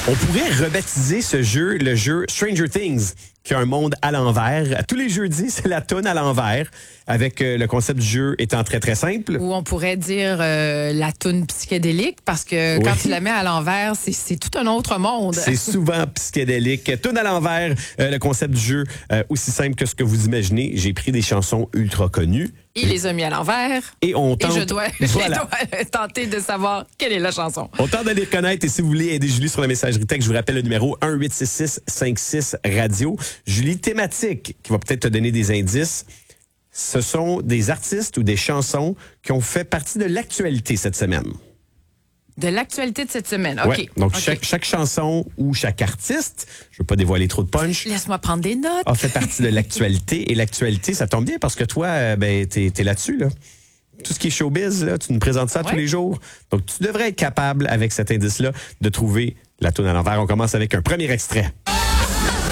On pourrait rebaptiser ce jeu le jeu Stranger Things, qui a un monde à l'envers. Tous les jeudis, c'est la toune à l'envers, avec le concept du jeu étant très, très simple. Ou on pourrait dire la toune psychédélique, parce que quand tu la mets à l'envers, c'est tout un autre monde. C'est souvent psychédélique. Toune à l'envers, le concept du jeu, aussi simple que ce que vous imaginez. J'ai pris des chansons ultra connues. Il les a mis à l'envers. Et on tente. Et je dois tenter de savoir quelle est la chanson. On tente de les reconnaître. Et si vous voulez aider Julie sur la messagerie texte, je vous rappelle le numéro 1-866-56-radio. Julie, thématique, qui va peut-être te donner des indices. Ce sont des artistes ou des chansons qui ont fait partie de l'actualité cette semaine. De l'actualité de cette semaine, OK. Ouais. Donc, okay. Chaque chanson ou chaque artiste, je veux pas dévoiler trop de punch, laisse-moi prendre des notes, a fait partie de l'actualité. Et l'actualité, ça tombe bien parce que toi, t'es là-dessus, là. Tout ce qui est showbiz, là, tu nous présentes ça tous les jours. Donc, tu devrais être capable, avec cet indice-là, de trouver la toune à l'envers. On commence avec un premier extrait.